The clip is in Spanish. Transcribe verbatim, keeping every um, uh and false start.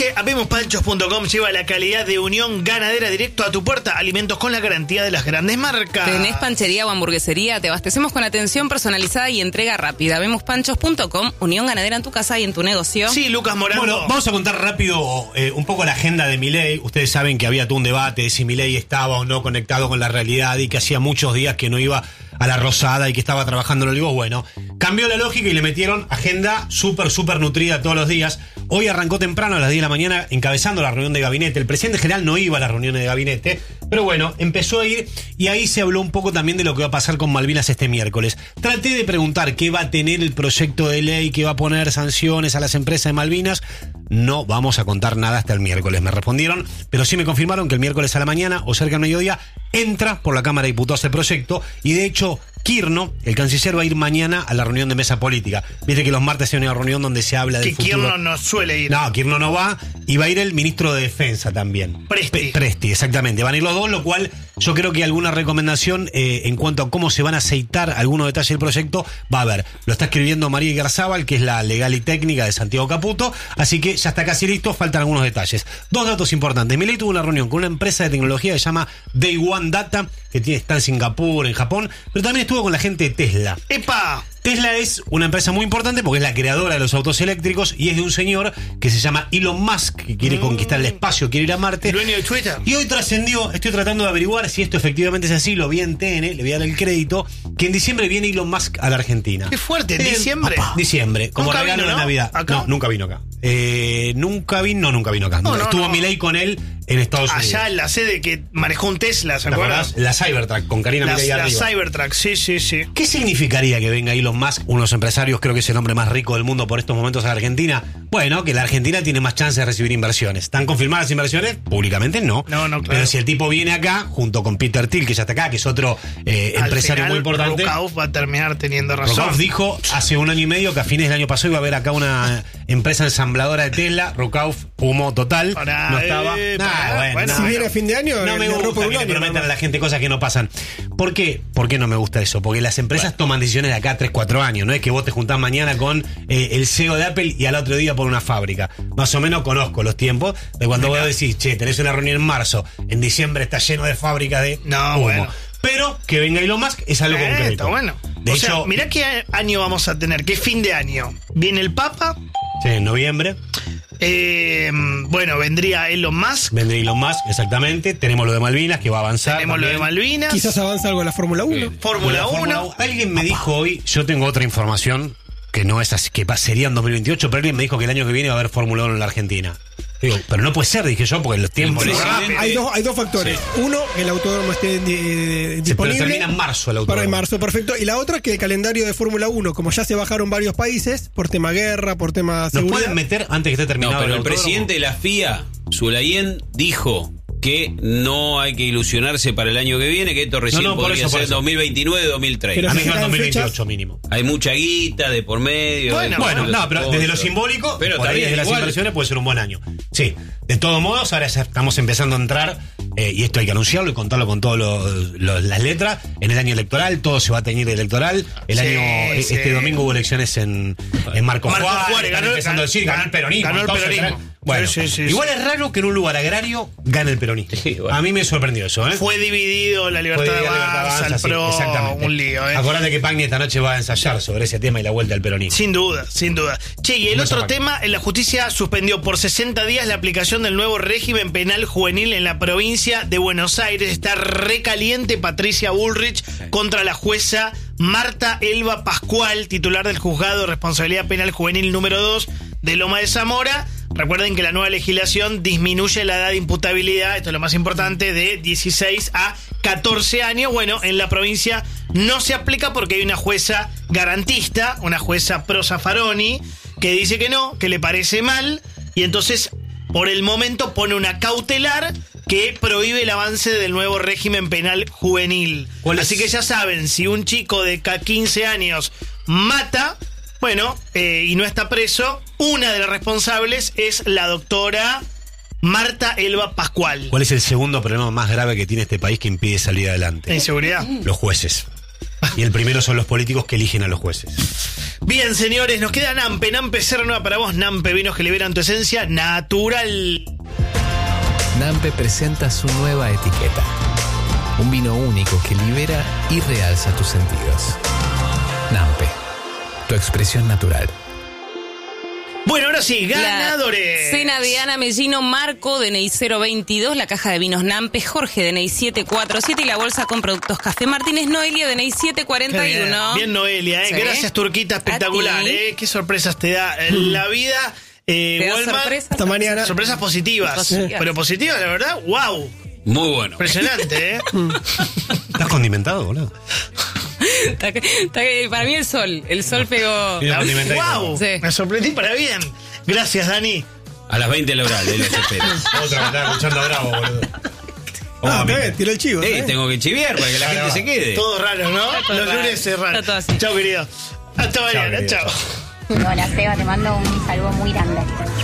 Porque habemos panchos punto com lleva la calidad de Unión Ganadera directo a tu puerta. Alimentos con la garantía de las grandes marcas. ¿Tenés panchería o hamburguesería? Te abastecemos con atención personalizada y entrega rápida. Habemos panchos punto com, Unión Ganadera en tu casa y en tu negocio. Sí, Lucas Morán. Bueno, vamos a contar rápido eh, un poco la agenda de Milei. Ustedes saben que había todo un debate de si Milei estaba o no conectado con la realidad y que hacía muchos días que no iba a la Rosada y que estaba trabajando en Olivos. Bueno, cambió la lógica y le metieron agenda súper, súper nutrida todos los días. Hoy arrancó temprano a las diez de la mañana encabezando la reunión de gabinete. El presidente general no iba a las reuniones de gabinete, pero bueno, empezó a ir y ahí se habló un poco también de lo que va a pasar con Malvinas este miércoles. Traté de preguntar qué va a tener el proyecto de ley, qué va a poner sanciones a las empresas de Malvinas. No vamos a contar nada hasta el miércoles, me respondieron, pero sí me confirmaron que el miércoles a la mañana o cerca del mediodía entra por la Cámara de Diputados el proyecto y de hecho Kirno, el canciller, va a ir mañana a la reunión de mesa política. Viste que los martes hay una reunión donde se habla del futuro. Que Kirno no suele ir. No, Kirno no va y va a ir el ministro de Defensa también. Presti. Pe- Presti, exactamente. Van a ir los dos, lo cual yo creo que alguna recomendación eh, en cuanto a cómo se van a aceitar algunos detalles del proyecto va a haber. Lo está escribiendo María Garzábal, que es la legal y técnica de Santiago Caputo, así que ya está casi listo, faltan algunos detalles. Dos datos importantes. Milei tuvo una reunión con una empresa de tecnología que se llama Day One Data, que tiene, está en Singapur, en Japón, pero también estuvo con la gente de Tesla. ¡Epa! Tesla es una empresa muy importante porque es la creadora de los autos eléctricos y es de un señor que se llama Elon Musk, que quiere mm. conquistar el espacio, quiere ir a Marte. Dueño de Twitter. Y hoy trascendió, estoy tratando de averiguar si esto efectivamente es así, lo vi en T N, le voy a dar el crédito, que en diciembre viene Elon Musk a la Argentina. ¡Qué fuerte! ¿En eh, diciembre? Papá, diciembre, como ¿Nunca regalo vino, de no? Navidad. ¿Acá? No, nunca vino acá. Eh, nunca vino, no, nunca vino acá. No, no, Estuvo no. Milei con él en Estados Unidos. Allá en la sede que manejó un Tesla, ¿se ¿Te acuerdan? acordás? La Cybertruck, con Karina La, Milei la arriba. Cybertruck, sí, sí, sí. ¿Qué significaría que venga Elon Musk, uno de los empresarios, creo que es el hombre más rico del mundo por estos momentos a la Argentina? Bueno, que la Argentina tiene más chance de recibir inversiones. ¿Están confirmadas inversiones? Públicamente no. No, no, claro. Pero si el tipo viene acá, junto con Peter Thiel, que ya está acá, que es otro eh, Al empresario final, muy importante. Rokauf va a terminar teniendo razón. Rokauf dijo hace un año y medio que a fines del año pasado iba a haber acá una empresa ensambladora de Tesla. Rokauf, humo total. Pará, no estaba. eh, Nah, pará, bueno, bueno, no, Si bueno. viene a fin de año, no me le gusta rompo un que le año, prometan nada a la más. gente cosas que no pasan. ¿Por qué? ¿Por qué no me gusta eso? Porque las empresas bueno. toman decisiones de acá a tres, cuatro años. No es que vos te juntás mañana con eh, el C E O de Apple y al otro día por una fábrica. Más o menos conozco los tiempos de cuando Mira. vos decís, che, tenés una reunión en marzo, en diciembre está lleno de fábricas de No, humo. bueno. Pero que venga Elon Musk es algo Eh, concreto. está bueno. De o hecho, sea, mirá qué año vamos a tener, qué fin de año. Viene el Papa. sí, en noviembre Eh, bueno, vendría Elon Musk. vendría Elon Musk, exactamente. Tenemos lo de Malvinas, que va a avanzar. Tenemos lo de también. Malvinas. Quizás avanza algo en la Fórmula uno. Fórmula La Fórmula uno. uno. Alguien me dijo hoy, yo tengo otra información que no es así, que va- sería en dos mil veintiocho, pero alguien me dijo que el año que viene va a haber Fórmula uno en la Argentina. Digo, pero no puede ser, dije yo, porque los tiempos... El no- presidente- Hay dos, hay dos factores. Uno, que el autódromo esté eh, Sí, pero disponible. termina en marzo el autódromo. Para en marzo, perfecto. Y la otra, que el calendario de Fórmula uno, como ya se bajaron varios países, por tema guerra, por tema ¿Nos seguridad. pueden meter antes que esté terminado No, pero el autódromo? presidente de la F I A, Sulayén, dijo que no hay que ilusionarse para el año que viene, que esto recién No, no, por podría eso, por ser eso. dos mil veintinueve, dos mil treinta. Pero A mí si que en dan dos mil veintiocho fechas- mínimo. Hay mucha guita de por medio. Bueno, de- Bueno, de no, los pero sponsors. desde lo simbólico, pero por ahí también desde las igual. inversiones puede ser un buen año. Sí, de todos modos, ahora ya estamos empezando a entrar, eh, y esto hay que anunciarlo y contarlo con todas las letras, en el año electoral, todo se va a teñir electoral. El Sí, año, eh, sí. este domingo hubo elecciones en, en Marcos Marcos Juárez, Juárez, están ganó- empezando a decir, ganó el peronismo. ganó el entonces, peronismo. ¿eh? Bueno, Sí, sí, sí, igual sí. es raro que en un lugar agrario gane el peronismo. Sí, bueno. A mí me sorprendió eso, ¿eh? Fue dividido la libertad Fue de de Libertad Avanza, Avanza, el sí, PRO, exactamente. un lío, ¿eh? Acordate que Pagni esta noche va a ensayar sobre ese tema y la vuelta al peronismo. Sin duda, sin duda. Che, y el No otro se tema, en la justicia suspendió por sesenta días la aplicación del nuevo régimen penal juvenil en la provincia de Buenos Aires. Está recaliente Patricia Bullrich contra la jueza Marta Elba Pascual, titular del juzgado de responsabilidad penal juvenil número dos de Loma de Zamora. Recuerden que la nueva legislación disminuye la edad de imputabilidad, esto es lo más importante, de dieciséis a catorce años. Bueno, en la provincia no se aplica porque hay una jueza garantista, una jueza pro Zaffaroni, que dice que no, que le parece mal, y entonces por el momento pone una cautelar que prohíbe el avance del nuevo régimen penal juvenil. ¿Cuál es? Así que ya saben, si un chico de quince años mata, bueno, eh, y no está preso, una de las responsables es la doctora Marta Elba Pascual. ¿Cuál es el segundo problema más grave que tiene este país que impide salir adelante? ¿En seguridad? Los jueces. Y el primero son los políticos que eligen a los jueces. Bien, señores, nos queda Nampe. Nampe Serra para vos. Nampe, vinos que liberan tu esencia natural. Nampe presenta su nueva etiqueta. Un vino único que libera y realza tus sentidos. Nampe, tu expresión natural. Bueno, ahora sí, ganadores. La cena de Ana Mellino, Marco, D N I cero veintidós, la caja de vinos Nampe, Jorge, D N I siete cuarenta y siete y la bolsa con productos Café Martínez, Noelia, D N I siete cuarenta y uno. Bien, bien, Noelia, ¿eh? Sí. Gracias, Turquita, espectacular, ¿eh? Qué sorpresas te da la vida. Eh, ¿Te da Walmart. sorpresas? Hasta mañana. Sorpresas positivas. Positivas. Pero positivas, la verdad, wow. Muy bueno. Impresionante, ¿eh? ¿Estás condimentado, boludo? Está que- está que- para mí el sol, el sol pegó. Mira, condimentado. Wow, Sí. me sorprendí para bien. Gracias, Dani. A las veinte la oral, eh, los espero. Otra que estaba escuchando a Bravo, boludo. Ah, amigo. está bien, tiró el chivo. Eh, ¿eh? tengo que chiviar para que la Ahí gente va. se quede. Todo raro, ¿no? todo Los raro. lunes es raro. Está todo así. Chao, querido. Hasta mañana, querido. chao. Hola, Seba, te mando un saludo muy grande.